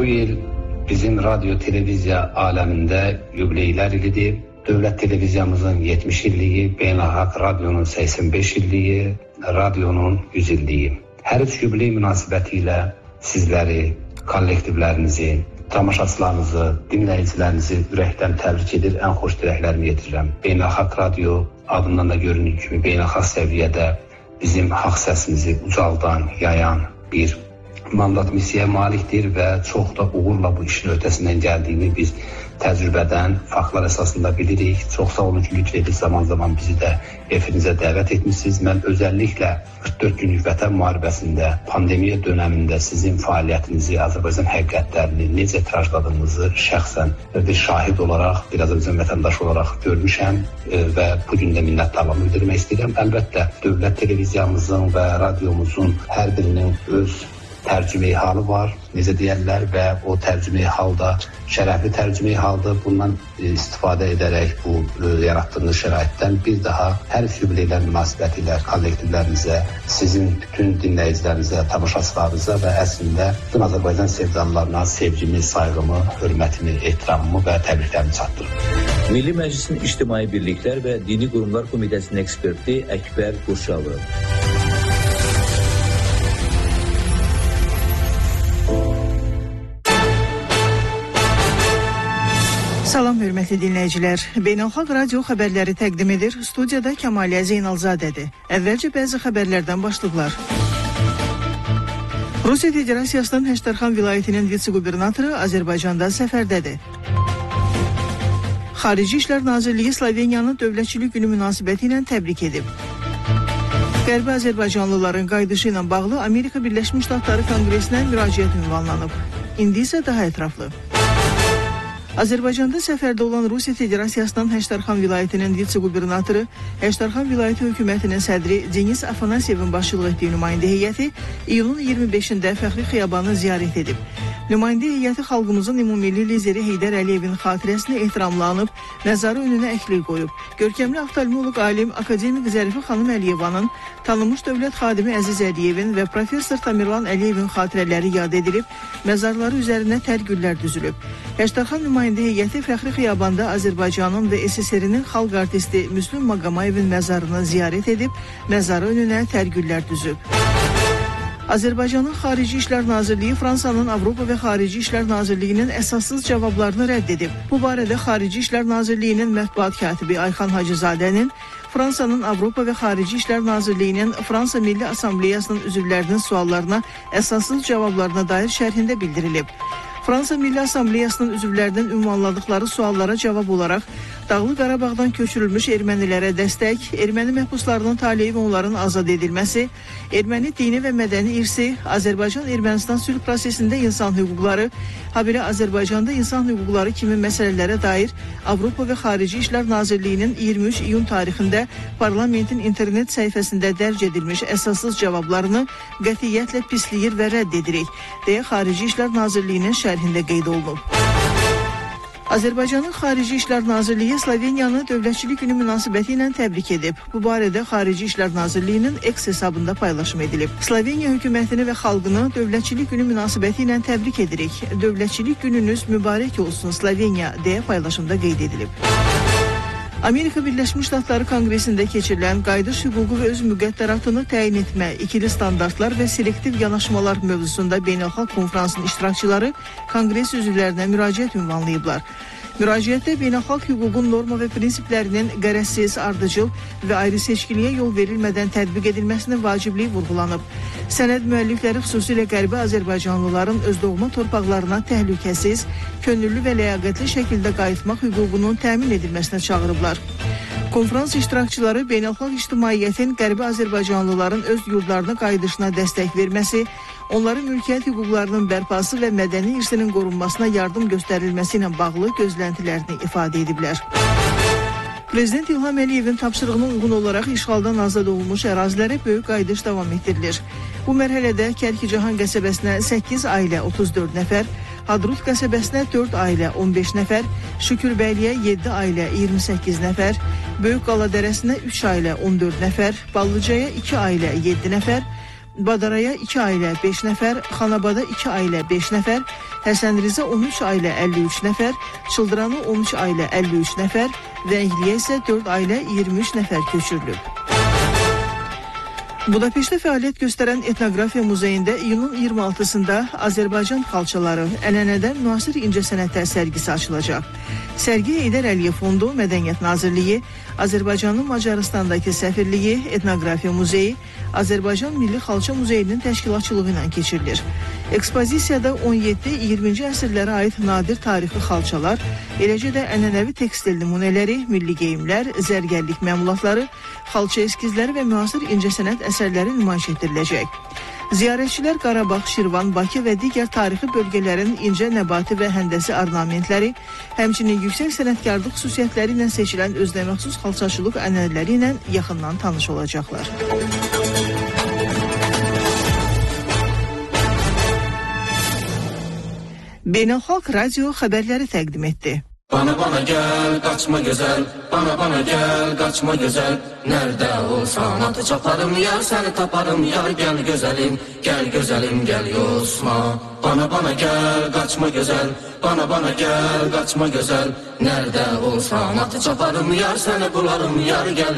Bu il bizim radyo televiziya aləmində yubileylər ilidir. Dövlət televiziyamızın 70 illiyi, Beynəlxalq Radionun 85 illiyi, Radionun 100 illiyi. Hər üç yubiley münasibəti ilə sizləri, kollektivlərinizi, tamaşaçılarınızı, dinləyicilərinizi ürəkdən təbrik edir, ən xoş diləklərimi yetirirəm. Beynəlxalq Radio adından da göründüyü kimi beynəlxalq səviyyədə bizim haqq səsimizi ucaldan, yayan bir mandat missiyaya malikdir və çox da uğurla bu işin ötəsindən gəldiyini biz təcrübədən, faktlar əsasında bilirik. Çox sağ olun ki, lütf edib zaman bizi də efirinizə dəvət etmişsiniz. Mən özəlliklə 44 günlük vətən müharibəsində, pandemiya dönəmində sizin fəaliyyətinizi, Azərbaycan həqiqətlərini necə tirajladığınızı şəxsən bir şahid olaraq, bir Azərbaycan vətəndaşı olaraq görmüşəm və bugün də minnətdarlığımı bildirmək istəyirəm. Əlbəttə, dövlət televiziyamızın və radiomuzun hər birinin öz tərcümeyi halı var, necə deyərlər, və o tərcümeyi halda şərəfli tərcümeyi haldır. Bundan istifadə edərək bu yaratdığınız şəraitdən bir daha hər yubileylər münasibəti ilə kollektivlərinizə, sizin bütün dinləyicilərinizə, tamaşaçılarınıza və əslində bütün Azərbaycan sevdalılarına sevgimi, sayğımı, hörmətimi, ehtiramımı və təbriklərimi çatdırıram. Milli Məclisin İctimai Birliklər və Dini Qurumlar Komitəsinin eksperti Əkbər Qurşalı. Salam, hörmətli dinləyicilər. Beynəlxalq Radio xəbərləri təqdim edir. Studiyada Kəmaliyə Zeynalzadədir. Əvvəlcə bəzi xəbərlərdən başlıqlar. Rusiya Federasiyasının Həştərxan vilayətinin vitse-qubernatoru Azərbaycanda səfərdədir. Xarici İşlər Nazirliyi Sloveniyanın dövlətçilik günü münasibəti ilə təbrik edib. Qərbi Azərbaycanlıların qayıdışı ilə bağlı Amerika Birləşmiş Ştatları Konqresinə müraciət ünvanlanıb. İndi isə daha ətraflı. Azərbaycanda səfərdə olan Rusiya Federasiyasının Həştərxan vilayətinin vitse-qubernatoru, Həştərxan vilayəti hökumətinin sədri Denis Afanasyevin başçılıq etdiyi nümayəndə heyəti iyulun 25-də Fəxri Xiyabanı ziyarət edib. Nümayəndə heyəti xalqımızın ümumilli lideri Heydər Əliyevin xatirəsinə ehtiramlanıb, məzarı önünə əklik qoyub. Görkəmli oftalmoloq alim akademik Zərifə xanım Əliyevanın, tanınmış dövlət xadimi Əziz Əliyevin və professor Tamirlan Əliyevin xatirələri yad edilib, məzarları üzərinə tər güllər düzülüb. Həştərxan nümayəndə heyəti Fəxri Xiyabanda Azərbaycanın və SSR-nin xalq artisti Müslüm Maqamayevin məzarını ziyarət edib, məzarı önünə tər güllər düzüb. Azərbaycanın Xarici İşlər Nazirliyi Fransanın Avropa və Xarici İşlər Nazirliyinin əsassız cavablarını rədd edib. Bu barədə Xarici İşlər Nazirliyinin mətbuat katibi Ayxan Hacızadənin Fransanın Avropa və Xarici İşlər Nazirliyinin Fransa Milli Assambleyasının üzvlərinin suallarına əsassız cavablarına dair şərhində bildirilib. Fransa Milli Assambleyasının üzvlərinin ünvanladıkları suallara cavab olaraq Dağlıq Qarabağdan köçürülmüş ermənilərə dəstək, erməni məhbuslarının taleyi və onların azad edilməsi, erməni dini və mədəni irsi, Azərbaycan-Ermənistan sülh prosesində insan hüquqları, habelə Azərbaycanda insan hüquqları kimi məsələlərə dair Avropa və Xarici İşlər Nazirliyinin 23 iyun tarixində parlamentin internet səhifəsində dərc edilmiş əsassız cavablarını qətiyyətlə pisləyir və rədd edirik, deyə Xarici İşlər Nazirliyinin şərhində qeyd olunub. Azərbaycanın Xarici İşlər Nazirliyi Sloveniyanı dövlətçilik günü münasibəti ilə təbrik edib. Bu barədə Xarici İşlər Nazirliyinin X hesabında paylaşım edilib. Sloveniya hökumətini və xalqını dövlətçilik günü münasibəti ilə təbrik edirik. Dövlətçilik gününüz mübarək olsun Sloveniya, deyə paylaşımda qeyd edilib. Amerika Birləşmiş Ştatları Konqresində keçirilən qayıdış hüququ və öz müqəddəratını təyin etmə, ikili standartlar və selektiv yanaşmalar mövzusunda beynəlxalq konferansın iştirakçıları Konqres üzvlərinə müraciət ünvanlayıblar. Müraciətdə beynəlxalq hüququn norma və prinsiplərinin qərəzsiz, ardıcıl və ayrı seçkiliyə yol verilmədən tətbiq edilməsinin vacibliyi vurğulanıb. Sənəd müəllifləri xüsusilə Qərbi Azərbaycanlıların öz doğma torpaqlarına təhlükəsiz, könüllü və ləyaqətli şəkildə qayıtmaq hüququnun təmin edilməsinə çağırıblar. Konferans iştirakçıları beynəlxalq ictimaiyyətin Qərbi Azərbaycanlıların öz yurdlarına qayıdışına dəstək verməsi, onların mülkiyyət hüquqlarının bərpası və mədəni irsinin qorunmasına yardım göstərilməsi ilə bağlı gözləntilərini ifadə ediblər. Prezident İlham Əliyevin tapşırığına uyğun olaraq işğaldan azad olunmuş ərazilərə böyük qayıdış davam etdirilir. Bu mərhələdə Kərkicahan qəsəbəsinə 8 ailə 34 nəfər, Hadrut qəsəbəsinə 4 ailə 15 nəfər, Şükürbəyliyə 7 ailə 28 nəfər, Böyük Qala dərəsinə 3 ailə 14 nəfər, Ballıcaya 2 ailə 7 nəfər, Badaraya 2 ailə 5 nəfər, Xanabada 2 ailə 5 nəfər, Həsənrizə 13 ailə 53 nəfər, Çıldıranı 13 ailə 53 nəfər, Vəngliyə isə 4 ailə 23 nəfər köçürülüb. Budapeştdə fəaliyyət göstərən Etnografiya Muzeyində iyunun 26-sında Azərbaycan xalçaları, ənənədən müasir incəsənətlər sərgisi açılacaq. Sərgi Heydər Əliyev Fondu, Mədəniyyət Nazirliyi, Azərbaycanın Macaristandakı Səfirliyi, Etnografiya Muzeyi, Azərbaycan Milli Xalça Muzeyinin təşkilatçılığı ilə keçirilir. Ekspozisiyada 17-20-ci əsrlərə aid nadir tarixi xalçalar, eləcə də ənənəvi tekstil nümunələri, milli geyimlər, zərgərlik məmulatları, xalça eskizləri və müasir incəsənət əsərləri nümayiş etdiriləcək. Ziyarətçilər Qarabağ, Şirvan, Bakı və digər tarixi bölgələrin incə nəbati və həndəsi ornamentləri, həmçinin yüksək sənətkarlıq xüsusiyyətləri ilə seçilən özünəməxsus xalçaçılıq ənənələri ilə yaxından tanış olacaqlar. Beynəlxalq Radio xəbərləri təqdim etdi. Bana gel, kaçma güzel, bana gel, kaçma güzel. Nerede olsan atı çaparım yar, seni taparım yar. Gel güzelim, gel yosma. Bana gel, kaçma güzel, bana gel, kaçma güzel. Nerede olsan atı çaparım yar, seni bularım yar. Gel